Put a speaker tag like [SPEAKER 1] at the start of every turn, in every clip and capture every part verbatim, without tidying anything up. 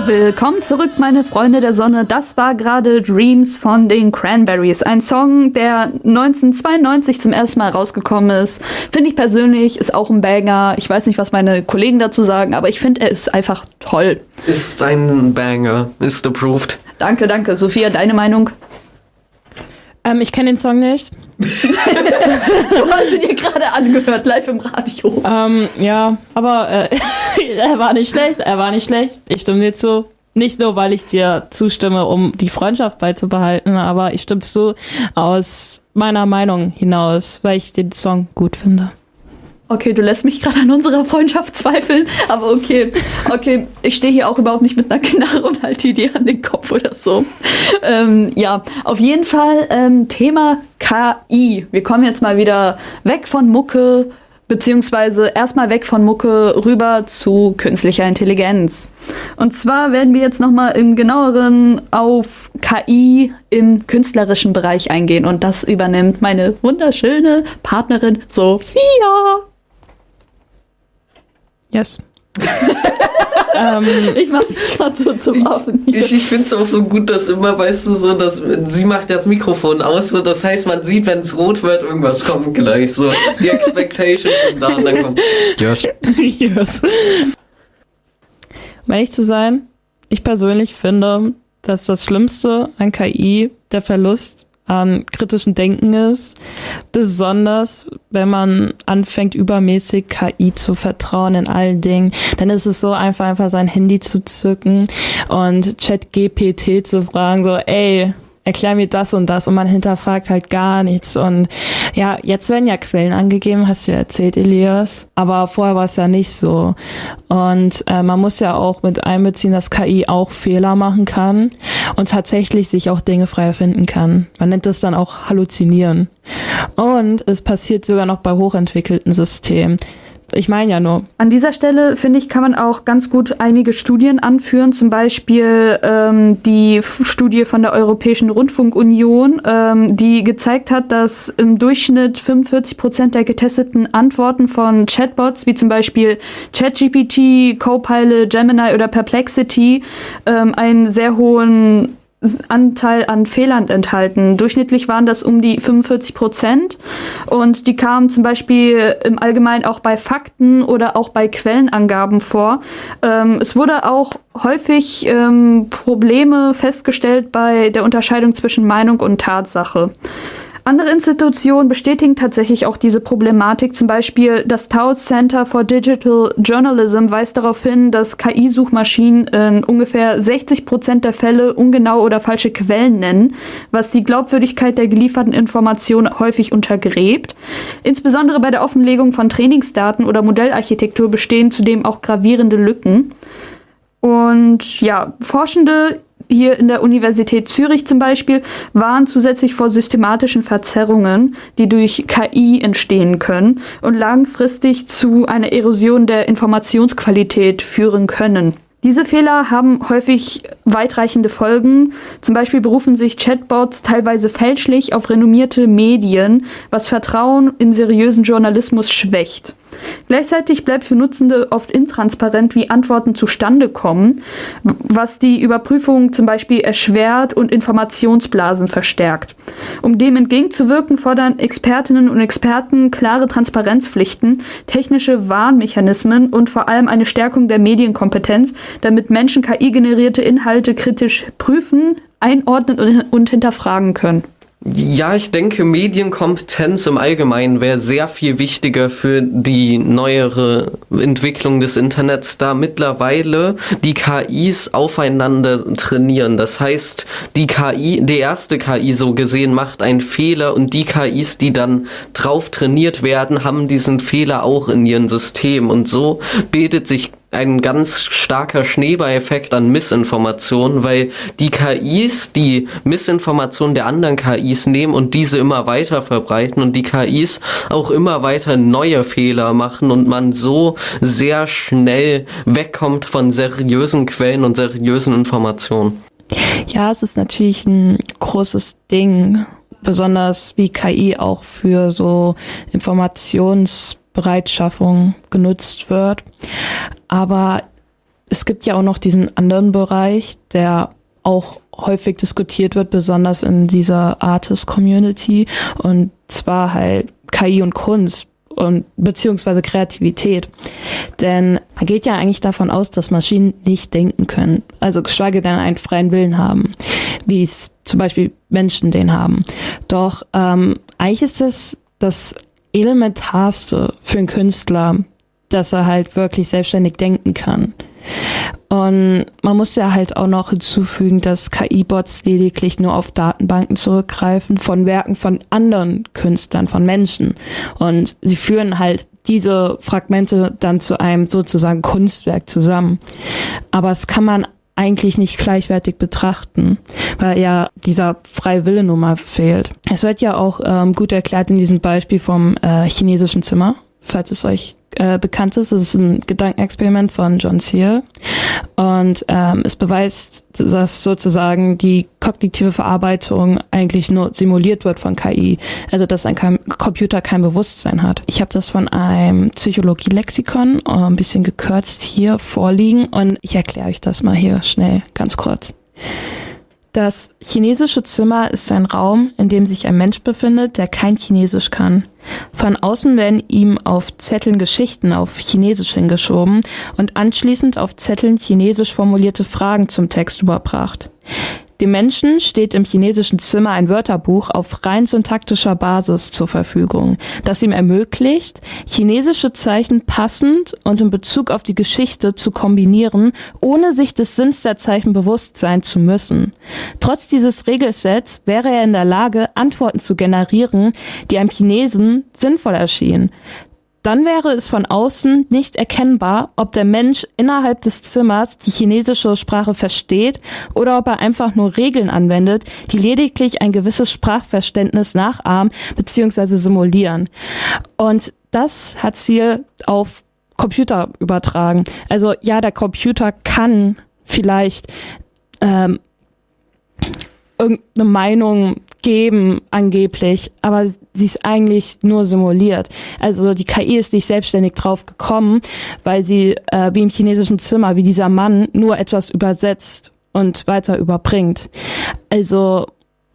[SPEAKER 1] Willkommen zurück, meine Freunde der Sonne. Das war gerade Dreams von den Cranberries. Ein Song, der neunzehnhundertzweiundneunzig zum ersten Mal rausgekommen ist. Finde ich persönlich, ist auch ein Banger. Ich weiß nicht, was meine Kollegen dazu sagen, aber ich finde, er ist einfach toll.
[SPEAKER 2] Ist ein Banger. Ist approved.
[SPEAKER 1] Danke, danke. Sophia, deine Meinung?
[SPEAKER 3] Ähm, ich kenne den Song nicht.
[SPEAKER 1] Du hast ihn dir gerade angehört, live im Radio.
[SPEAKER 3] Ähm, ja, aber äh, er war nicht schlecht, er war nicht schlecht. Ich stimme dir zu. Nicht nur, weil ich dir zustimme, um die Freundschaft beizubehalten, aber ich stimme zu aus meiner Meinung hinaus, weil ich den Song gut finde.
[SPEAKER 1] Okay, du lässt mich gerade an unserer Freundschaft zweifeln, aber okay. Okay, ich stehe hier auch überhaupt nicht mit einer Knarre und halte dir an den Kopf oder so. Ähm, ja, auf jeden Fall ähm, Thema K I. Wir kommen jetzt mal wieder weg von Mucke, beziehungsweise erstmal weg von Mucke rüber zu künstlicher Intelligenz. Und zwar werden wir jetzt nochmal im genaueren auf K I im künstlerischen Bereich eingehen. Und das übernimmt meine wunderschöne Partnerin Sophia.
[SPEAKER 3] Yes. ähm,
[SPEAKER 1] ich mach mich gerade so zum Affen hier.
[SPEAKER 2] Ich, ich finde es auch so gut, dass immer, weißt du, so, dass sie macht das Mikrofon aus, so, das heißt, man sieht, wenn es rot wird, irgendwas kommt gleich, so, die Expectation von da und dann kommt, yes.
[SPEAKER 3] yes. Um ehrlich zu sein, ich persönlich finde, dass das Schlimmste an K I der Verlust an kritischen Denken ist, besonders wenn man anfängt, übermäßig K I zu vertrauen in allen Dingen, dann ist es so einfach, einfach sein Handy zu zücken und ChatGPT zu fragen, so, ey, erklär mir das und das, und man hinterfragt halt gar nichts. Und ja, jetzt werden ja Quellen angegeben, hast du ja erzählt, Elias, aber vorher war es ja nicht so. Und äh, man muss ja auch mit einbeziehen, dass K I auch Fehler machen kann und tatsächlich sich auch Dinge frei erfinden kann. Man nennt das dann auch Halluzinieren. Und es passiert sogar noch bei hochentwickelten Systemen. Ich meine ja nur.
[SPEAKER 1] An dieser Stelle, finde ich, kann man auch ganz gut einige Studien anführen. Zum Beispiel ähm, die Studie von der Europäischen Rundfunkunion, ähm, die gezeigt hat, dass im Durchschnitt fünfundvierzig Prozent der getesteten Antworten von Chatbots, wie zum Beispiel ChatGPT, Copilot, Gemini oder Perplexity, ähm, einen sehr hohen Anteil an Fehlern enthalten. Durchschnittlich waren das um die fünfundvierzig Prozent und die kamen zum Beispiel im Allgemeinen auch bei Fakten oder auch bei Quellenangaben vor. Ähm, es wurde auch häufig ähm, Probleme festgestellt bei der Unterscheidung zwischen Meinung und Tatsache. Andere Institutionen bestätigen tatsächlich auch diese Problematik. Zum Beispiel das Tao Center for Digital Journalism weist darauf hin, dass K I-Suchmaschinen in ungefähr sechzig Prozent der Fälle ungenau oder falsche Quellen nennen, was die Glaubwürdigkeit der gelieferten Informationen häufig untergräbt. Insbesondere bei der Offenlegung von Trainingsdaten oder Modellarchitektur bestehen zudem auch gravierende Lücken. Und ja, Forschende hier in der Universität Zürich zum Beispiel warnen zusätzlich vor systematischen Verzerrungen, die durch K I entstehen können und langfristig zu einer Erosion der Informationsqualität führen können. Diese Fehler haben häufig weitreichende Folgen. Zum Beispiel berufen sich Chatbots teilweise fälschlich auf renommierte Medien, was Vertrauen in seriösen Journalismus schwächt. Gleichzeitig bleibt für Nutzende oft intransparent, wie Antworten zustande kommen, was die Überprüfung zum Beispiel erschwert und Informationsblasen verstärkt. Um dem entgegenzuwirken, fordern Expertinnen und Experten klare Transparenzpflichten, technische Warnmechanismen und vor allem eine Stärkung der Medienkompetenz, damit Menschen K I-generierte Inhalte kritisch prüfen, einordnen und hinterfragen können.
[SPEAKER 2] Ja, ich denke, Medienkompetenz im Allgemeinen wäre sehr viel wichtiger für die neuere Entwicklung des Internets, da mittlerweile die K Is aufeinander trainieren. Das heißt, die K I, die erste K I so gesehen, macht einen Fehler und die K Is, die dann drauf trainiert werden, haben diesen Fehler auch in ihrem System. Und so bildet sich ein ganz starker Schneeballeffekt an Missinformationen, weil die K Is die Missinformationen der anderen K Is nehmen und diese immer weiter verbreiten und die K Is auch immer weiter neue Fehler machen und man so sehr schnell wegkommt von seriösen Quellen und seriösen Informationen.
[SPEAKER 3] Ja, es ist natürlich ein großes Ding, besonders wie K I auch für so Informationsbereitschaffung genutzt wird. Aber es gibt ja auch noch diesen anderen Bereich, der auch häufig diskutiert wird, besonders in dieser Artist-Community, und zwar halt K I und Kunst und beziehungsweise Kreativität. Denn man geht ja eigentlich davon aus, dass Maschinen nicht denken können, also geschweige denn einen freien Willen haben, wie es zum Beispiel Menschen den haben. Doch ähm, eigentlich ist das das Elementarste für einen Künstler, dass er halt wirklich selbstständig denken kann. Und man muss ja halt auch noch hinzufügen, dass K I-Bots lediglich nur auf Datenbanken zurückgreifen von Werken von anderen Künstlern, von Menschen. Und sie führen halt diese Fragmente dann zu einem sozusagen Kunstwerk zusammen. Aber das kann man eigentlich nicht gleichwertig betrachten, weil ja dieser freie Wille nun mal fehlt. Es wird ja auch ähm, gut erklärt in diesem Beispiel vom äh, chinesischen Zimmer, falls es euch äh, bekannt ist. Das ist ein Gedankenexperiment von John Searle und ähm, es beweist, dass sozusagen die kognitive Verarbeitung eigentlich nur simuliert wird von K I, also dass ein K- Computer kein Bewusstsein hat. Ich habe das von einem Psychologie-Lexikon äh, ein bisschen gekürzt hier vorliegen und ich erkläre euch das mal hier schnell, ganz kurz. Das chinesische Zimmer ist ein Raum, in dem sich ein Mensch befindet, der kein Chinesisch kann. Von außen werden ihm auf Zetteln Geschichten auf Chinesisch hingeschoben und anschließend auf Zetteln chinesisch formulierte Fragen zum Text überbracht. Dem Menschen steht im chinesischen Zimmer ein Wörterbuch auf rein syntaktischer Basis zur Verfügung, das ihm ermöglicht, chinesische Zeichen passend und in Bezug auf die Geschichte zu kombinieren, ohne sich des Sinns der Zeichen bewusst sein zu müssen. Trotz dieses Regelsets wäre er in der Lage, Antworten zu generieren, die einem Chinesen sinnvoll erschienen. Dann wäre es von außen nicht erkennbar, ob der Mensch innerhalb des Zimmers die chinesische Sprache versteht oder ob er einfach nur Regeln anwendet, die lediglich ein gewisses Sprachverständnis nachahmen bzw. simulieren. Und das hat Ziel auf Computer übertragen. Also ja, der Computer kann vielleicht ähm, irgendeine Meinung geben, angeblich, aber sie ist eigentlich nur simuliert. Also die K I ist nicht selbstständig drauf gekommen, weil sie, äh, wie im chinesischen Zimmer, wie dieser Mann, nur etwas übersetzt und weiter überbringt. Also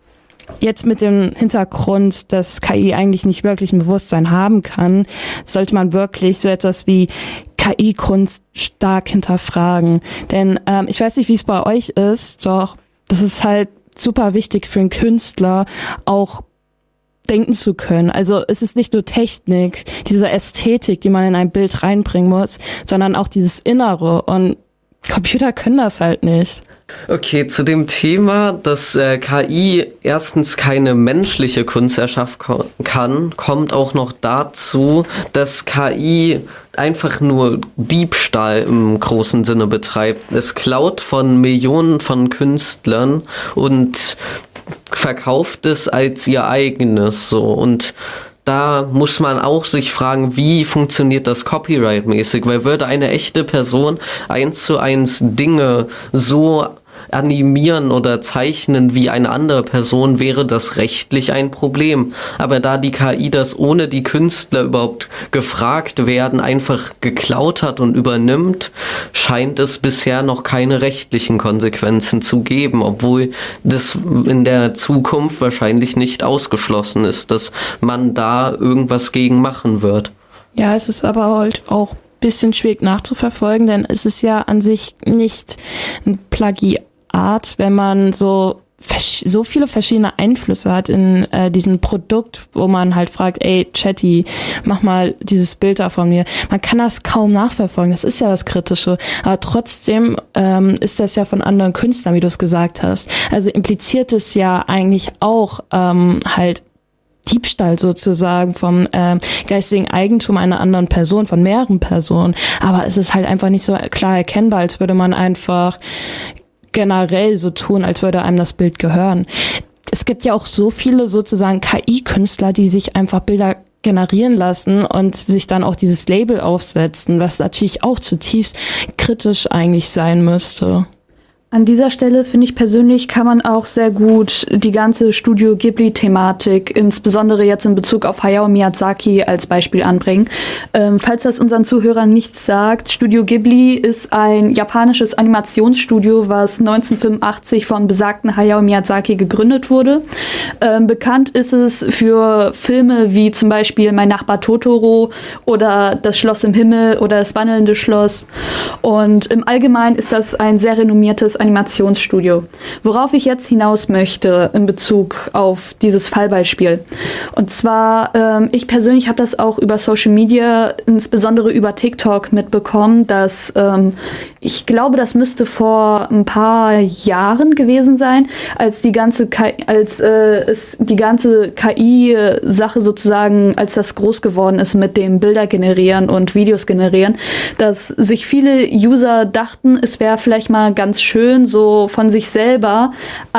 [SPEAKER 3] jetzt mit dem Hintergrund, dass K I eigentlich nicht wirklich ein Bewusstsein haben kann, sollte man wirklich so etwas wie K I-Kunst stark hinterfragen. Denn ähm, ich weiß nicht, wie es bei euch ist, doch das ist halt super wichtig für einen Künstler, auch denken zu können. Also es ist nicht nur Technik, diese Ästhetik, die man in ein Bild reinbringen muss, sondern auch dieses Innere. Und Computer können das halt nicht.
[SPEAKER 2] Okay, zu dem Thema, dass äh, K I erstens keine menschliche Kunst erschaffen ko- kann, kommt auch noch dazu, dass K I einfach nur Diebstahl im großen Sinne betreibt. Es klaut von Millionen von Künstlern und verkauft es als ihr eigenes so. Und da muss man auch sich fragen, wie funktioniert das copyright-mäßig? Weil würde eine echte Person eins zu eins Dinge so animieren oder zeichnen wie eine andere Person, wäre das rechtlich ein Problem. Aber da die K I das ohne die Künstler überhaupt gefragt werden, einfach geklaut hat und übernimmt, scheint es bisher noch keine rechtlichen Konsequenzen zu geben, obwohl das in der Zukunft wahrscheinlich nicht ausgeschlossen ist, dass man da irgendwas gegen machen wird.
[SPEAKER 3] Ja, es ist aber halt auch ein bisschen schwierig nachzuverfolgen, denn es ist ja an sich nicht ein Plagiat, wenn man so so viele verschiedene Einflüsse hat in äh, diesem Produkt, wo man halt fragt, ey, Chatty, mach mal dieses Bild da von mir. Man kann das kaum nachverfolgen, das ist ja das Kritische. Aber trotzdem ähm, ist das ja von anderen Künstlern, wie du es gesagt hast. Also impliziert es ja eigentlich auch ähm, halt Diebstahl sozusagen vom äh, geistigen Eigentum einer anderen Person, von mehreren Personen. Aber es ist halt einfach nicht so klar erkennbar, als würde man einfach generell so tun, als würde einem das Bild gehören. Es gibt ja auch so viele sozusagen K I-Künstler, die sich einfach Bilder generieren lassen und sich dann auch dieses Label aufsetzen, was natürlich auch zutiefst kritisch eigentlich sein müsste.
[SPEAKER 1] An dieser Stelle, finde ich persönlich, kann man auch sehr gut die ganze Studio Ghibli-Thematik, insbesondere jetzt in Bezug auf Hayao Miyazaki, als Beispiel anbringen. Ähm, falls das unseren Zuhörern nichts sagt, Studio Ghibli ist ein japanisches Animationsstudio, was neunzehnhundertfünfundachtzig von besagten Hayao Miyazaki gegründet wurde. Ähm, bekannt ist es für Filme wie zum Beispiel Mein Nachbar Totoro oder Das Schloss im Himmel oder Das wandelnde Schloss. Und im Allgemeinen ist das ein sehr renommiertes Animationsstudio. Worauf ich jetzt hinaus möchte in Bezug auf dieses Fallbeispiel. Und zwar, ähm, ich persönlich habe das auch über Social Media, insbesondere über TikTok mitbekommen, dass ähm, ich glaube, das müsste vor ein paar Jahren gewesen sein, als die ganze K I, als äh, es die ganze K I-Sache sozusagen, als das groß geworden ist mit dem Bilder generieren und Videos generieren, dass sich viele User dachten, es wäre vielleicht mal ganz schön, so von sich selber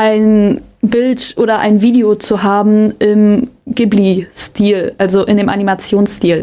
[SPEAKER 1] ein Bild oder ein Video zu haben im Ghibli-Stil, also in dem Animationsstil.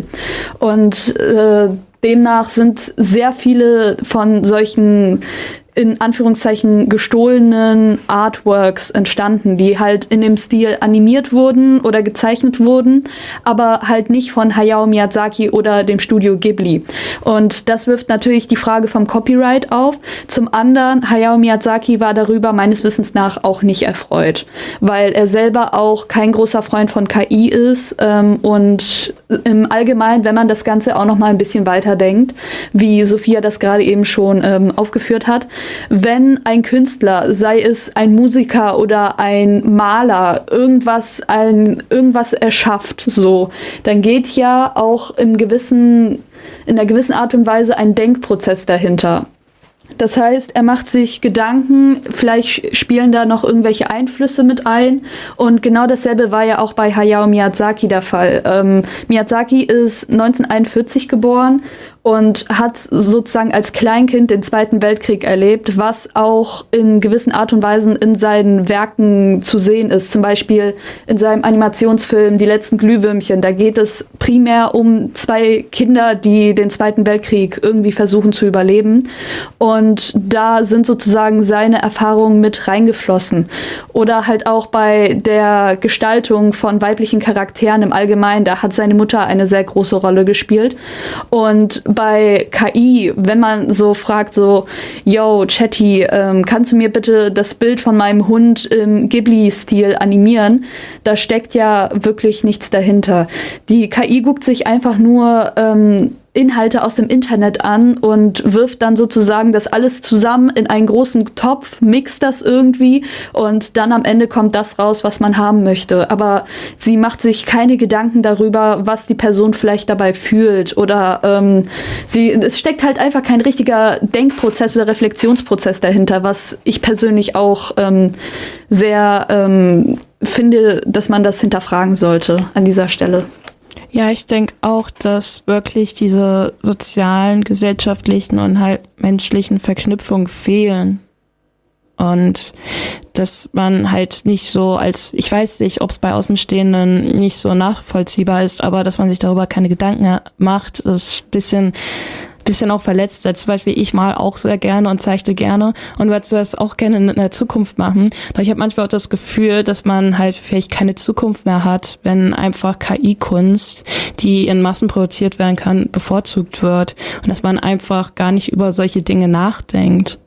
[SPEAKER 1] Und äh, demnach sind sehr viele von solchen in Anführungszeichen gestohlenen Artworks entstanden, die halt in dem Stil animiert wurden oder gezeichnet wurden, aber halt nicht von Hayao Miyazaki oder dem Studio Ghibli. Und das wirft natürlich die Frage vom Copyright auf. Zum anderen, Hayao Miyazaki war darüber meines Wissens nach auch nicht erfreut, weil er selber auch kein großer Freund von K I ist ähm, und im Allgemeinen, wenn man das Ganze auch noch mal ein bisschen weiterdenkt, wie Sophia das gerade eben schon ähm, aufgeführt hat, wenn ein Künstler, sei es ein Musiker oder ein Maler, irgendwas, ein, irgendwas erschafft, so, dann geht ja auch im gewissen, in einer gewissen Art und Weise ein Denkprozess dahinter. Das heißt, er macht sich Gedanken, vielleicht spielen da noch irgendwelche Einflüsse mit ein. Und genau dasselbe war ja auch bei Hayao Miyazaki der Fall. Ähm, Miyazaki ist neunzehnhunderteinundvierzig geboren und hat sozusagen als Kleinkind den Zweiten Weltkrieg erlebt, was auch in gewissen Art und Weisen in seinen Werken zu sehen ist. Zum Beispiel in seinem Animationsfilm Die letzten Glühwürmchen. Da geht es primär um zwei Kinder, die den Zweiten Weltkrieg irgendwie versuchen zu überleben. Und da sind sozusagen seine Erfahrungen mit reingeflossen. Oder halt auch bei der Gestaltung von weiblichen Charakteren im Allgemeinen, da hat seine Mutter eine sehr große Rolle gespielt. Und bei K I, wenn man so fragt, so, yo, Chatty, ähm, kannst du mir bitte das Bild von meinem Hund im Ghibli-Stil animieren? Da steckt ja wirklich nichts dahinter. Die K I guckt sich einfach nur ähm, Inhalte aus dem Internet an und wirft dann sozusagen das alles zusammen in einen großen Topf, mixt das irgendwie und dann am Ende kommt das raus, was man haben möchte. Aber sie macht sich keine Gedanken darüber, was die Person vielleicht dabei fühlt oder ähm, sie, es steckt halt einfach kein richtiger Denkprozess oder Reflexionsprozess dahinter, was ich persönlich auch ähm, sehr ähm, finde, dass man das hinterfragen sollte an dieser Stelle.
[SPEAKER 3] Ja, ich denke auch, dass wirklich diese sozialen, gesellschaftlichen und halt menschlichen Verknüpfungen fehlen. Und dass man halt nicht so als, ich weiß nicht, ob es bei Außenstehenden nicht so nachvollziehbar ist, aber dass man sich darüber keine Gedanken macht, das ist ein bisschen... bisschen auch verletzt, als zum Beispiel ich mal auch sehr gerne und zeichne gerne und würde das auch gerne in der Zukunft machen. Doch ich habe manchmal auch das Gefühl, dass man halt vielleicht keine Zukunft mehr hat, wenn einfach K I-Kunst, die in Massen produziert werden kann, bevorzugt wird und dass man einfach gar nicht über solche Dinge nachdenkt.